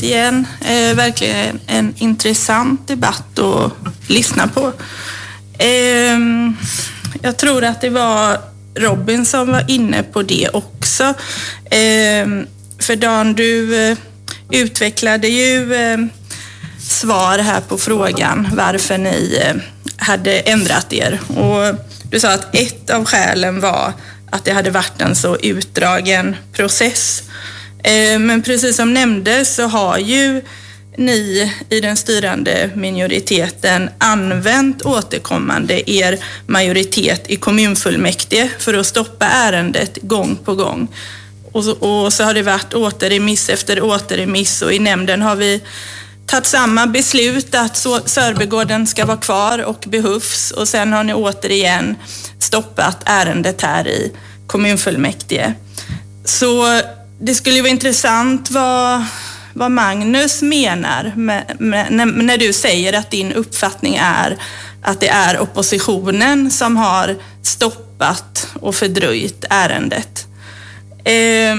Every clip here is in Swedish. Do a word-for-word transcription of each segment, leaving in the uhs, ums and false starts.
igen. Eh, verkligen en intressant debatt att lyssna på. Eh, jag tror att det var Robin som var inne på det också. Eh, för Dan, du eh, utvecklade ju eh, svar här på frågan varför ni eh, hade ändrat er. Och du sa att ett av skälen var att det hade varit en så utdragen process. Eh, men precis som nämndes så har ju ni i den styrande minoriteten använt återkommande er majoritet i kommunfullmäktige för att stoppa ärendet gång på gång. Och så, och så har det varit återremiss efter återremiss, och i nämnden har vi tagit samma beslut att Sörbygården ska vara kvar och behövs, och sen har ni återigen stoppat ärendet här i kommunfullmäktige. Så det skulle vara intressant vad, vad Magnus menar med, med, när, när du säger att din uppfattning är att det är oppositionen som har stoppat och fördröjt ärendet. Eh,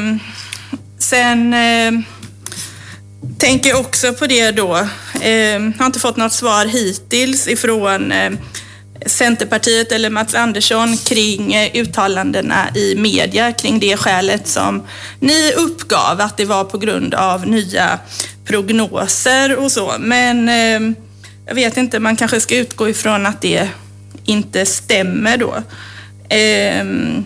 sen eh, tänker jag också på det då. Eh, har inte fått något svar hittills ifrån eh, Centerpartiet eller Mats Andersson kring eh, uttalandena i media kring det skälet som ni uppgav att det var på grund av nya prognoser och så. Men eh, jag vet inte, man kanske ska utgå ifrån att det inte stämmer då. Eh,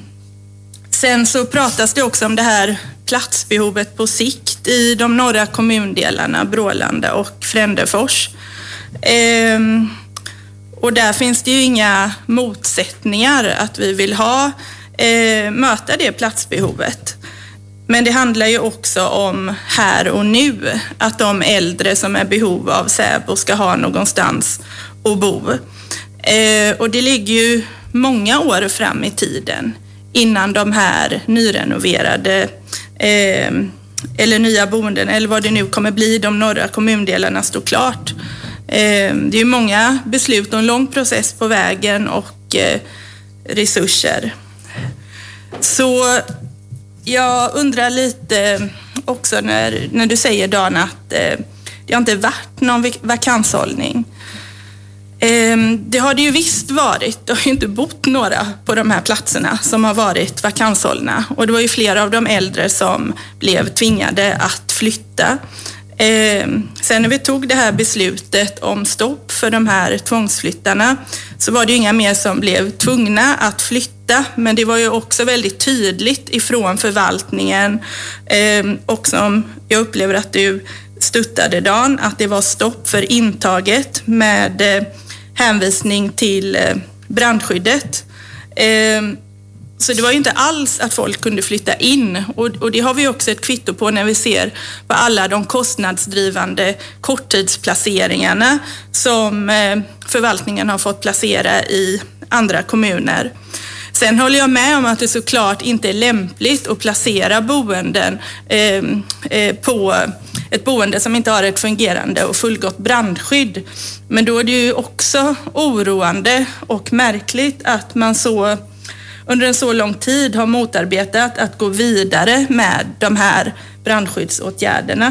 sen så pratas det också om det här platsbehovet på sikt i de norra kommundelarna, Brålanda och Frändefors. Eh, och där finns det ju inga motsättningar att vi vill ha, eh, möta det platsbehovet. Men det handlar ju också om här och nu, att de äldre som är i behov av Säbo ska ha någonstans att bo. Eh, och det ligger ju många år fram i tiden innan de här nyrenoverade eh, eller nya boenden, eller vad det nu kommer bli, de norra kommundelarna står klart. Eh, det är ju många beslut och en lång process på vägen och eh, resurser. Så jag undrar lite också när, när du säger, Dan, att eh, det har inte varit någon vakanshållning. Eh, det har det ju visst varit. Det har ju inte bott några på de här platserna som har varit vakanshållna. Och det var ju flera av de äldre som blev tvingade att flytta. Eh, sen när vi tog det här beslutet om stopp för de här tvångsflyttarna så var det ju inga mer som blev tvungna att flytta, men det var ju också väldigt tydligt ifrån förvaltningen eh, och som jag upplever att du stöttade, Dan, att det var stopp för intaget med eh, hänvisning till eh, brandskyddet. Eh, Så det var ju inte alls att folk kunde flytta in, och, och det har vi också ett kvitto på när vi ser på alla de kostnadsdrivande korttidsplaceringarna som eh, förvaltningen har fått placera i andra kommuner. Sen håller jag med om att det såklart inte är lämpligt att placera boenden eh, eh, på ett boende som inte har ett fungerande och fullgott brandskydd. Men då är det ju också oroande och märkligt att man så under en så lång tid har motarbetat att gå vidare med de här brandskyddsåtgärderna.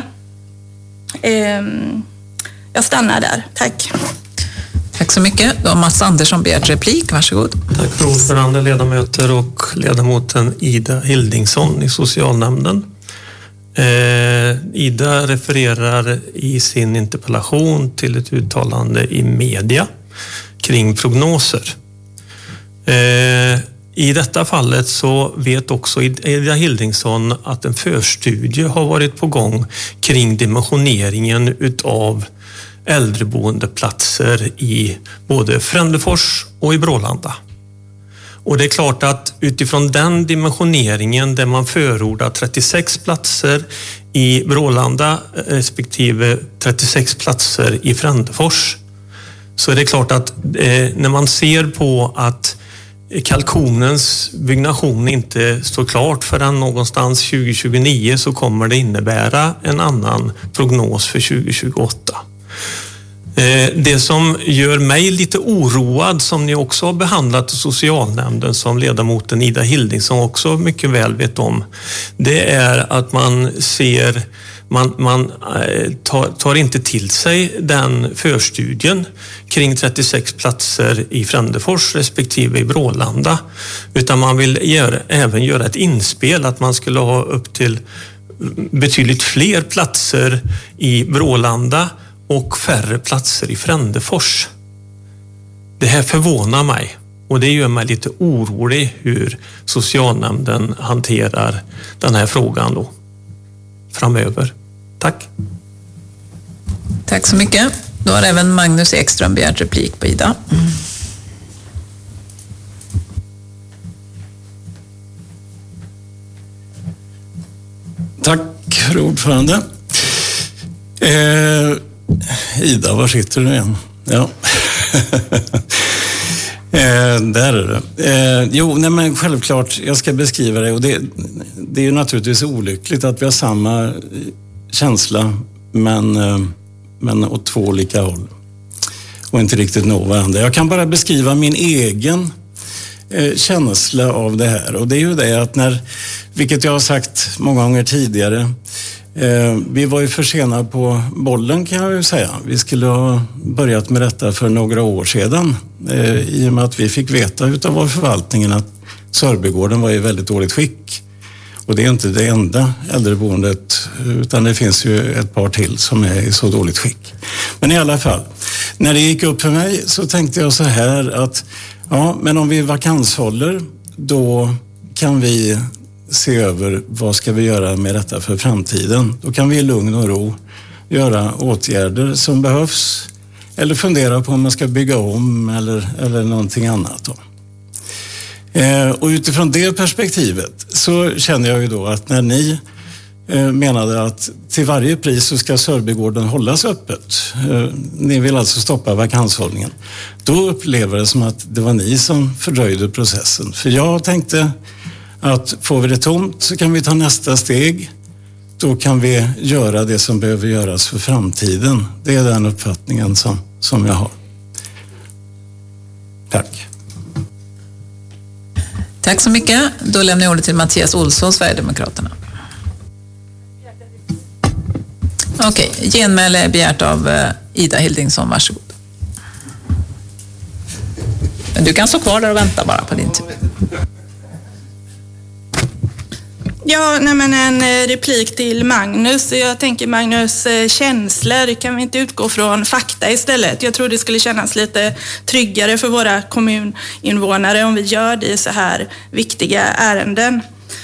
Jag stannar där. Tack. Tack så mycket. Då har Mats Andersson begärt replik. Varsågod. Tack för ordförande, ledamöter och ledamoten Ida Hildingsson i socialnämnden. Eh, Ida refererar i sin interpellation till ett uttalande i media kring prognoser. Eh, I detta fallet så vet också Ida Hildingsson att en förstudie har varit på gång kring dimensioneringen utav äldreboendeplatser i både Frändefors och i Brålanda. Och det är klart att utifrån den dimensioneringen där man förordar trettiosex platser i Brålanda respektive trettiosex platser i Frändefors, så är det klart att eh, när man ser på att kalkonens byggnation inte står klart förrän någonstans tjugo tjugonio, så kommer det innebära en annan prognos för tjugo tjugoåtta. Det som gör mig lite oroad, som ni också har behandlat i socialnämnden, som ledamoten Ida Hildingsson också mycket väl vet om, det är att man ser Man, man tar, tar inte till sig den förstudien kring trettiosex platser i Frändefors respektive i Brålanda, utan man vill göra, även göra ett inspel att man skulle ha upp till betydligt fler platser i Brålanda och färre platser i Frändefors. Det här förvånar mig och det gör mig lite orolig hur socialnämnden hanterar den här frågan då framöver. Tack. Tack så mycket. Då har även Magnus Ekström begärt replik på Ida. Mm. Tack, fru ordförande. Eh, Ida, var sitter du igen? Ja. eh, där är det. Eh, jo, nej men självklart, jag ska beskriva det. Och det, det är ju naturligtvis olyckligt att vi har samma känsla, men, eh, men åt två olika håll. Och inte riktigt nå varandra. Jag kan bara beskriva min egen eh, känsla av det här. Och det är ju det att när, vilket jag har sagt många gånger tidigare, Eh, vi var ju försenade på bollen kan jag ju säga. Vi skulle ha börjat med detta för några år sedan. Eh, I och med att vi fick veta utav vår förvaltningen att Sörbygården var i väldigt dåligt skick. Och det är inte det enda äldreboendet, utan det finns ju ett par till som är i så dåligt skick. Men i alla fall, när det gick upp för mig så tänkte jag så här att ja, men om vi vakanshåller, då kan vi se över vad ska vi göra med detta för framtiden. Då kan vi i lugn och ro göra åtgärder som behövs eller fundera på om man ska bygga om eller, eller någonting annat då. Eh, och utifrån det perspektivet så känner jag ju då att när ni eh, menade att till varje pris så ska Sörbygården hållas öppet. Eh, ni vill alltså stoppa vakanshållningen. Då upplever det som att det var ni som fördröjde processen. För jag tänkte att får vi det tomt så kan vi ta nästa steg. Då kan vi göra det som behöver göras för framtiden. Det är den uppfattningen som, som jag har. Tack. Tack så mycket. Då lämnar jag ordet till Mattias Olsson, Sverigedemokraterna. Okej, okay. Genmäle är begärt av Ida Hildingsson. Varsågod. Men du kan stå kvar där och vänta bara på din tur. Ja, nej men en replik till Magnus. Jag tänker Magnus känslor, kan vi inte utgå från fakta istället? Jag tror det skulle kännas lite tryggare för våra kommuninvånare om vi gör det i så här viktiga ärenden.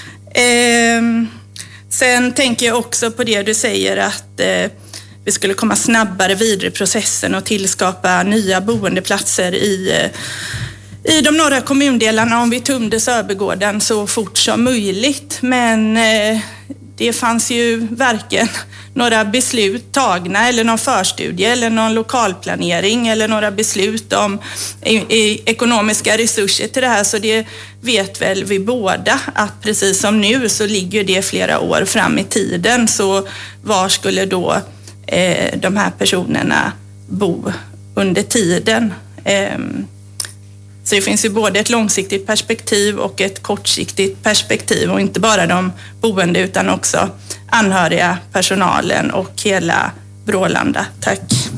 Eh, sen tänker jag också på det du säger att eh, vi skulle komma snabbare vidare i processen och tillskapa nya boendeplatser i eh, i de norra kommundelarna om vi tömde Sörbygården så fort som möjligt. Men eh, det fanns ju varken några beslut tagna eller någon förstudie eller någon lokalplanering eller några beslut om i, i ekonomiska resurser till det här. Så det vet väl vi båda att precis som nu så ligger det flera år fram i tiden. Så var skulle då eh, de här personerna bo under tiden? Eh, Så det finns ju både ett långsiktigt perspektiv och ett kortsiktigt perspektiv och inte bara de boende utan också anhöriga, personalen och hela Brålanda. Tack.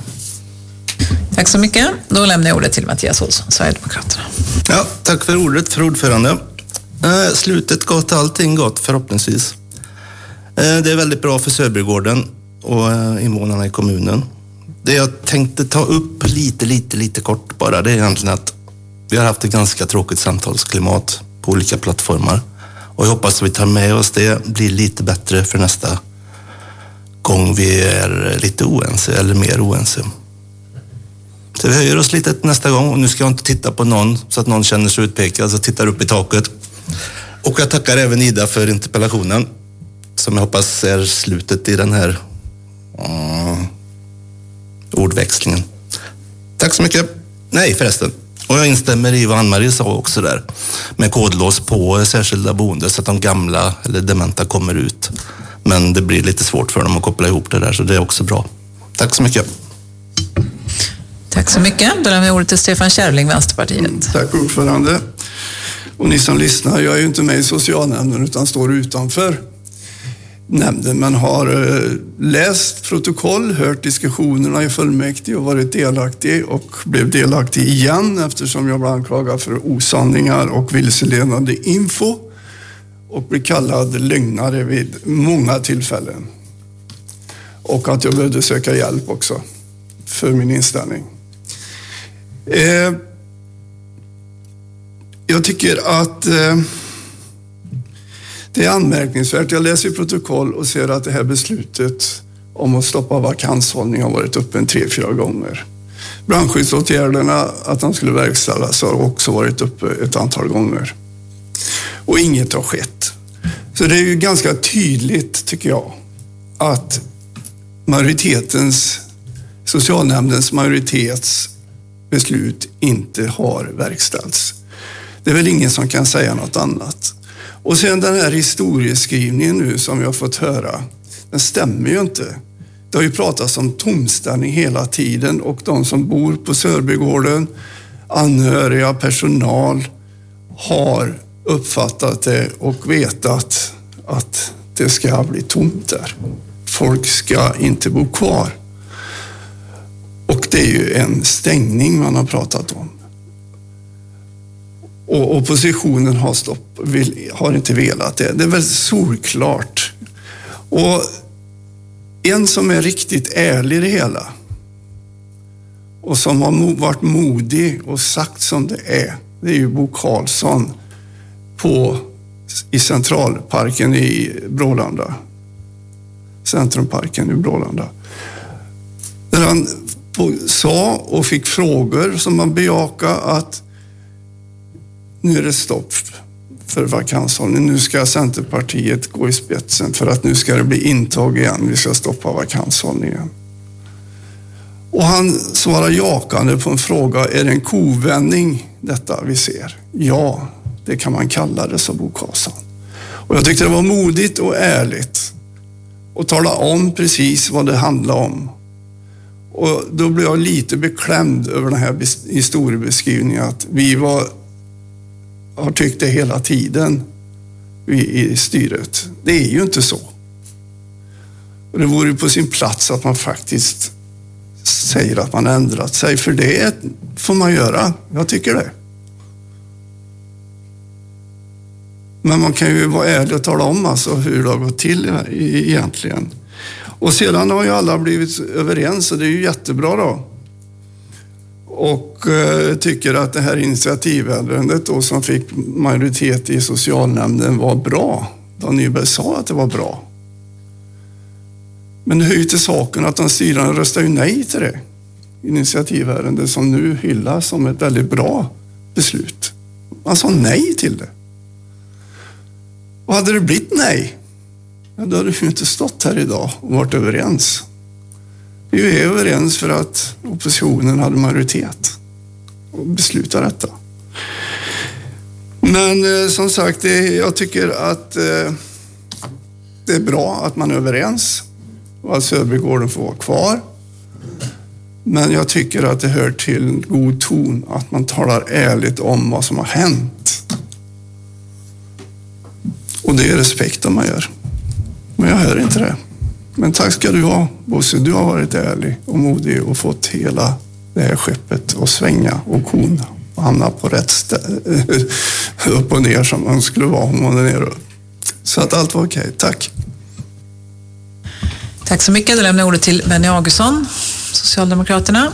Tack så mycket. Då lämnar jag ordet till Mattias Olsson, Sverigedemokraterna. Ja, tack för ordet, för ordförande. Eh, slutet gott, allting gott förhoppningsvis. Eh, det är väldigt bra för Sörbygården och eh, invånarna i kommunen. Det jag tänkte ta upp lite, lite, lite kort bara, det är egentligen att vi har haft ett ganska tråkigt samtalsklimat på olika plattformar. Och jag hoppas att vi tar med oss det, blir lite bättre för nästa gång vi är lite oense eller mer oense. Så vi höjer oss lite nästa gång och nu ska jag inte titta på någon så att någon känner sig utpekad så tittar upp i taket. Och jag tackar även Ida för interpellationen som jag hoppas är slutet i den här uh, ordväxlingen. Tack så mycket. Nej förresten. Och jag instämmer i vad Ann-Marie sa också där. Med kodlås på särskilda boende så att de gamla eller dementa kommer ut. Men det blir lite svårt för dem att koppla ihop det där så det är också bra. Tack så mycket. Tack så mycket. Då lämnar jag ordet till Stefan Kärling, Vänsterpartiet. Mm, tack ordförande. Och ni som lyssnar, jag är ju inte med i socialnämnden utan står utanför. nämnden, men har eh, läst protokoll, hört diskussionerna i fullmäktige och varit delaktig och blev delaktig igen eftersom jag blev anklagad för osanningar och vilseledande info och blev kallad lögnare vid många tillfällen. Och att jag behövde söka hjälp också för min inställning. Eh, jag tycker att eh, det är anmärkningsvärt. Jag läser i protokoll och ser att det här beslutet om att stoppa vakanshållning har varit uppe en tre, fyra gånger. Brandskyddsåtgärderna, att de skulle verkställas, har också varit uppe ett antal gånger. Och inget har skett. Så det är ju ganska tydligt, tycker jag, att majoritetens, socialnämndens majoritets beslut inte har verkställts. Det är väl ingen som kan säga något annat. Och sen den här historieskrivningen nu som vi har fått höra, den stämmer ju inte. Det har ju pratats om tomställning hela tiden och de som bor på Sörbygården, anhöriga, personal, har uppfattat det och vetat att det ska bli tomt där. Folk ska inte bo kvar. Och det är ju en stängning man har pratat om. Och oppositionen har, stopp, vill, har inte velat det. Det är väl solklart. Och en som är riktigt ärlig i det hela och som har varit modig och sagt som det är, det är ju Bo Karlsson på, i Centralparken i Brålanda. Centrumparken i Brålanda. Där han på, sa och fick frågor som man bejakade att nu är det stopp för vakanshållning. Nu ska Centerpartiet gå i spetsen för att nu ska det bli intag igen. Vi ska stoppa vakanshållningen. Och han svarar jakande på en fråga. Är det en kovändning detta vi ser? Ja, det kan man kalla det, sa Bo Karlsson. Och jag tyckte det var modigt och ärligt och tala om precis vad det handlar om. Och då blev jag lite beklämd över den här historiebeskrivningen att vi var har tyckt det hela tiden vi i styret. Det är ju inte så. Och det vore på sin plats att man faktiskt säger att man ändrat sig, för det får man göra. Jag tycker det. Men man kan ju vara ärlig och tala om alltså hur det har gått till egentligen. Och sedan har ju alla blivit överens och det är ju jättebra då. Och eh, tycker att det här initiativärendet då som fick majoritet i socialnämnden var bra. Dan Nyberg sa att det var bra. Men det hör ju till saken att de styrande röstar ju nej till det initiativärendet som nu hyllas som ett väldigt bra beslut. Man sa nej till det. Och hade det blivit nej, ja, då hade vi inte stått här idag och varit överens. Vi är överens för att oppositionen hade majoritet och beslutade detta. Men eh, som sagt, det, jag tycker att eh, det är bra att man är överens och att Sörbygården får vara kvar. Men jag tycker att det hör till god ton att man talar ärligt om vad som har hänt. Och det är respekt om man gör. Men jag hör inte det. Men tack ska du ha, Bosse. Du har varit ärlig och modig och fått hela det här skeppet att svänga och kona och hamna på rätt ställe, upp och ner som man skulle vara om man är ner. Så att allt var okej. Tack. Tack så mycket. Då lämnar jag ordet till Benny Augustsson, Socialdemokraterna.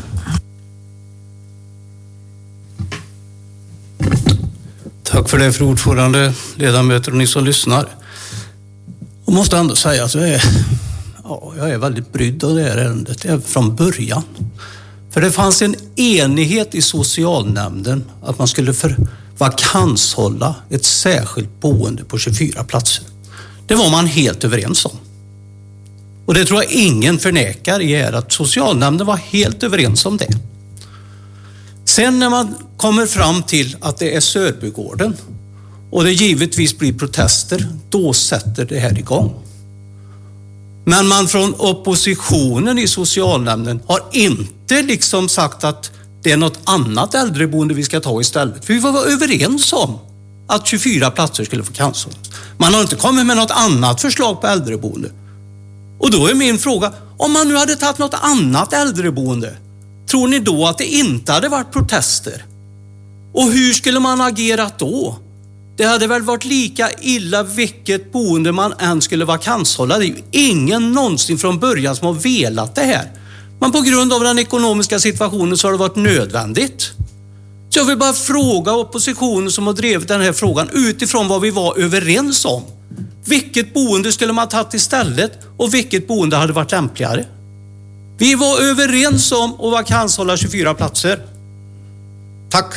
Tack för det, fru ordförande, ledamöter och ni som lyssnar. Jag måste ändå säga att jag är, ja, jag är väldigt brydd av det här ärendet från början. För det fanns en enighet i socialnämnden att man skulle för vakanshålla ett särskilt boende på tjugofyra platser. Det var man helt överens om. Och det tror jag ingen förnekar i er att socialnämnden var helt överens om det. Sen när man kommer fram till att det är Sörbygården och det givetvis blir protester, då sätter det här igång. Men man från oppositionen i socialnämnden har inte liksom sagt att det är något annat äldreboende vi ska ta istället. För vi var överens om att tjugofyra platser skulle få cancellas. Man har inte kommit med något annat förslag på äldreboende. Och då är min fråga, om man nu hade tagit något annat äldreboende, tror ni då att det inte hade varit protester? Och hur skulle man agerat då? Det hade väl varit lika illa vilket boende man än skulle vakanshålla. Det är ju ingen någonsin från början som har velat det här. Men på grund av den ekonomiska situationen så har det varit nödvändigt. Så jag vill bara fråga oppositionen som har drivit den här frågan utifrån vad vi var överens om. Vilket boende skulle man tagit istället och vilket boende hade varit lämpligare? Vi var överens om att vakanshålla tjugofyra platser. Tack.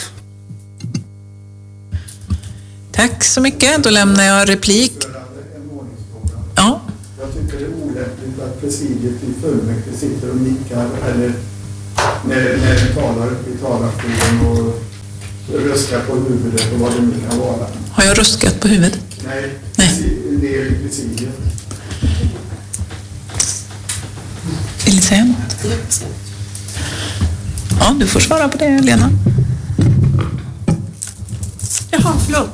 Tack så mycket. Då lämnar jag replik. Ja. Jag tycker det är olämpligt att presidiet i fullmäktige sitter och nickar eller när, när vi talar i talarstolen och röskar på huvudet och vad det nu kan vara. Har jag röskat på huvudet? Nej, Nej. det är i presidiet. Vill du säga något? Ja, du får svara på det, Lena. Jaha, förlåt.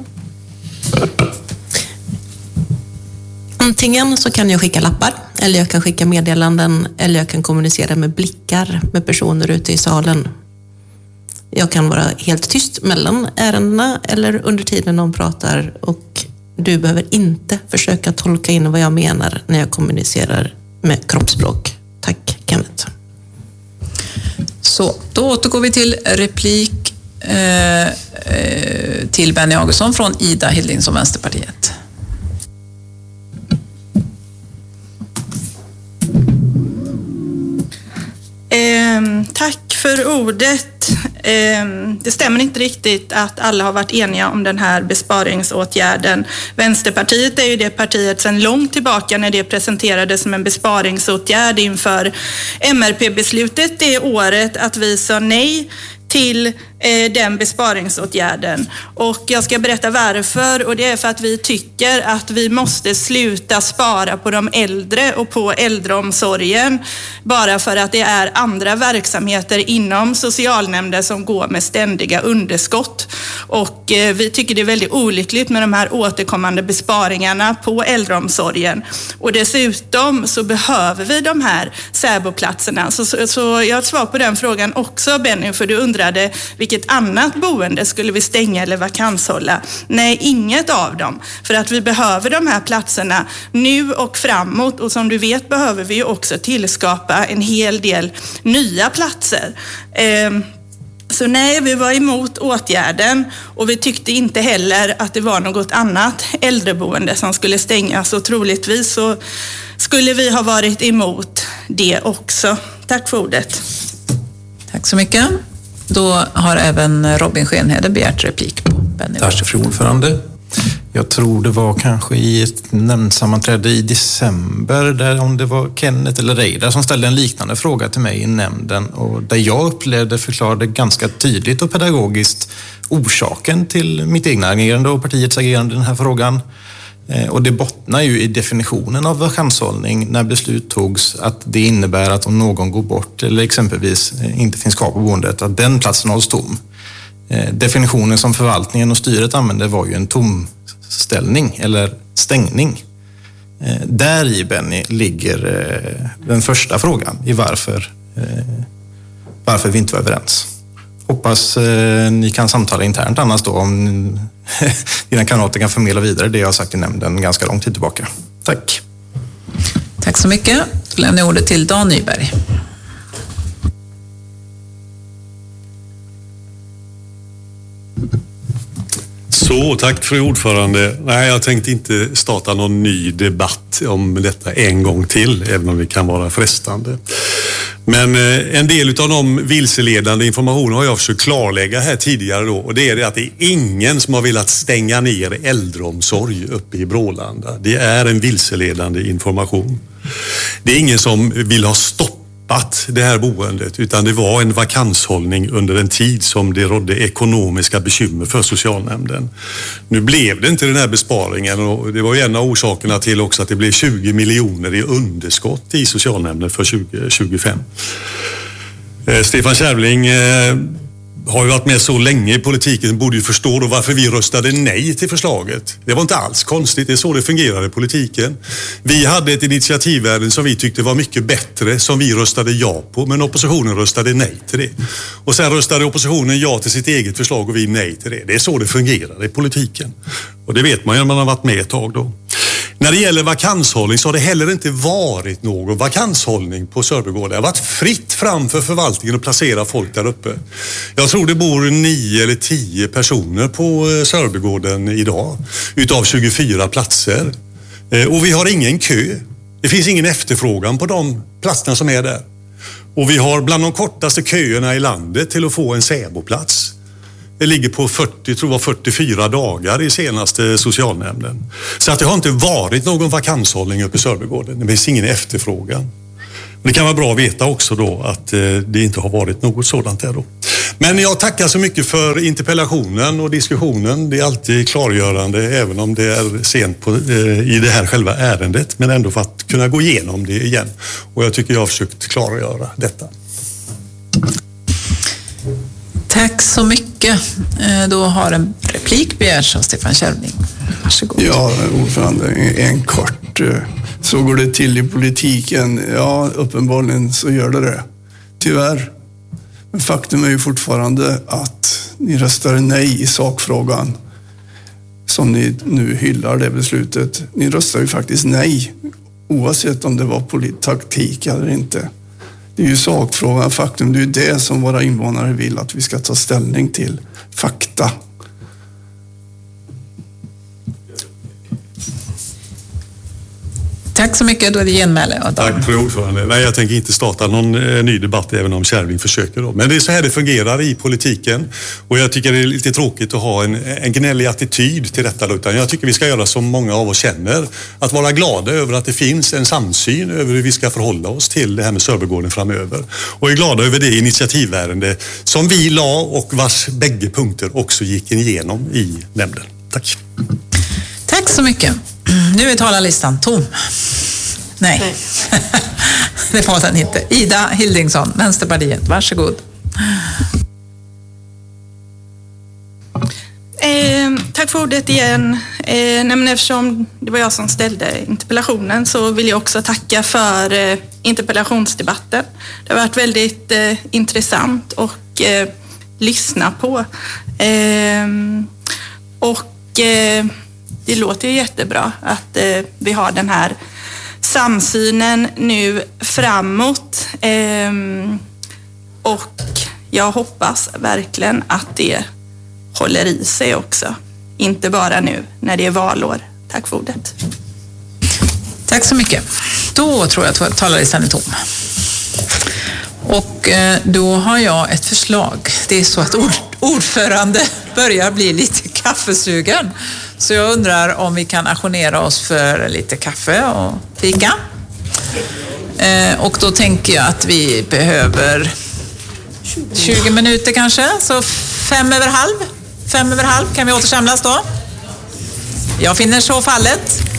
Antingen så kan jag skicka lappar, eller jag kan skicka meddelanden, eller jag kan kommunicera med blickar med personer ute i salen. Jag kan vara helt tyst mellan ärendena eller under tiden de pratar, och du behöver inte försöka tolka in vad jag menar när jag kommunicerar med kroppsspråk. Tack, Kenneth. Så, då återgår vi till replik eh, eh, till Benny Augustsson från Ida Hildings och Vänsterpartiet. Eh, tack för ordet. Eh, det stämmer inte riktigt att alla har varit eniga om den här besparingsåtgärden. Vänsterpartiet är ju det partiet sedan långt tillbaka när det presenterades som en besparingsåtgärd inför M R P-beslutet det året att vi sa nej till eh, den besparingsåtgärden. Och jag ska berätta varför, och det är för att vi tycker att vi måste sluta spara på de äldre och på äldreomsorgen bara för att det är andra verksamheter inom socialnämnden som går med ständiga underskott. Och eh, vi tycker det är väldigt olyckligt med de här återkommande besparingarna på äldreomsorgen. Och dessutom så behöver vi de här särboplatserna. Så, så, så jag har ett svar på den frågan också, Benny, för du undrade vilket annat boende skulle vi stänga eller vakanshålla? Nej, inget av dem. För att vi behöver de här platserna nu och framåt, och som du vet behöver vi också tillskapa en hel del nya platser. Eh, Så nej, vi var emot åtgärden, och vi tyckte inte heller att det var något annat äldreboende som skulle stängas, och troligtvis så skulle vi ha varit emot det också. Tack för ordet. Tack så mycket. Då har även Robin Schenhede begärt replik på Benny. Tack, fru ordförande. Jag tror det var kanske i ett nämndsammanträde i december där om det var Kenneth eller Reidar som ställde en liknande fråga till mig i nämnden, och där jag upplevde förklarade ganska tydligt och pedagogiskt orsaken till mitt egna agerande och partiets agerande i den här frågan. Och det bottnar ju i definitionen av vakanshållning när beslut togs, att det innebär att om någon går bort eller exempelvis inte finns kvar på boendet, att den platsen hålls tom. Definitionen som förvaltningen och styret använde var ju en tomställning eller stängning. Där i, Benny, ligger den första frågan i varför, varför vi inte var överens. Hoppas ni kan samtala internt annars då, om dina kamrater kan förmedla vidare det jag har sagt i nämnden ganska lång tid tillbaka. Tack. Tack så mycket. Då lämnar jag ordet till Dan Nyberg. Så, tack fru ordförande. Nej, jag tänkte inte starta någon ny debatt om detta en gång till, även om det kan vara frestande. Men eh, en del av de vilseledande informationer har jag försökt klarlägga här tidigare då, och det är det att det är ingen som har velat stänga ner äldreomsorg uppe i Brålanda. Det är en vilseledande information. Det är ingen som vill ha stoppat det här boendet, utan det var en vakanshållning under en tid som det rådde ekonomiska bekymmer för socialnämnden. Nu blev det inte den här besparingen, och det var ju en av orsakerna till också att det blev tjugo miljoner i underskott i socialnämnden för tjugo tjugofem. Eh, Stefan Kärvling eh, har ju varit med så länge i politiken, borde ju förstå då varför vi röstade nej till förslaget. Det var inte alls konstigt, det är så det fungerar i politiken. Vi hade ett initiativärende som vi tyckte var mycket bättre, som vi röstade ja på, men oppositionen röstade nej till det. Och sen röstade oppositionen ja till sitt eget förslag och vi nej till det. Det är så det fungerar i politiken. Och det vet man ju när man har varit med ett tag då. När det gäller vakanshållning så har det heller inte varit någon vakanshållning på Sörbygården. Det har varit fritt fram för förvaltningen att placera folk där uppe. Jag tror det bor nio eller tio personer på Sörbygården idag utav tjugofyra platser. Och vi har ingen kö. Det finns ingen efterfrågan på de platserna som är där. Och vi har bland de kortaste köerna i landet till att få en säboplats. Det ligger på fyrtio, tror jag, fyrtiofyra dagar i senaste socialnämnden. Så att det har inte varit någon vakanshållning uppe i Sörbygården. Det finns ingen efterfrågan. Det kan vara bra att veta också då att det inte har varit något sådant där då. Men jag tackar så mycket för interpellationen och diskussionen. Det är alltid klargörande även om det är sent på, i det här själva ärendet. Men ändå för att kunna gå igenom det igen. Och jag tycker jag har försökt klargöra detta. Tack så mycket. Då har en replik begärts av Stefan Kärvning. Varsågod. Ja, ordförande, en kort. Så går det till i politiken. Ja, uppenbarligen så gör det det. Tyvärr. Men faktum är ju fortfarande att ni röstade nej i sakfrågan. Som ni nu hyllar det beslutet. Ni röstar ju faktiskt nej. Oavsett om det var politaktik eller inte. Det är ju sakfrågan, faktum. Det är ju det som våra invånare vill att vi ska ta ställning till. Fakta. Tack så mycket, då är det genmäle. Tack för ordförande. Nej, jag tänker inte starta någon eh, ny debatt även om Kärvling försöker då. Men det är så här det fungerar i politiken. Och jag tycker det är lite tråkigt att ha en, en gnällig attityd till detta. Utan jag tycker vi ska göra som många av oss känner. Att vara glada över att det finns en samsyn över hur vi ska förhålla oss till det här med Sörbygården framöver. Och är glada över det initiativärende som vi la och vars bägge punkter också gick igenom i nämnden. Tack. Tack så mycket. Nu är talarlistan tom. Nej, Nej. Det var den inte. Ida Hildingsson, Vänsterpartiet. Varsågod. Eh, tack för ordet igen. Eh, nej, eftersom det var jag som ställde interpellationen så vill jag också tacka för eh, interpellationsdebatten. Det har varit väldigt eh, intressant och eh, lyssna på. Eh, och eh, det låter ju jättebra att eh, vi har den här samsynen nu framåt. Eh, och jag hoppas verkligen att det håller i sig också. Inte bara nu när det är valår. Tack för ordet. Tack så mycket. Då tror jag att talarlistan är tom. Och eh, då har jag ett förslag. Det är så att ord, ordförande börjar bli lite kaffesugen. Så jag undrar om vi kan ajournera oss för lite kaffe och fika. Eh, och då tänker jag att vi behöver tjugo minuter kanske. Så fem över halv. Fem över halv kan vi återsamlas då. Jag finner så fallet.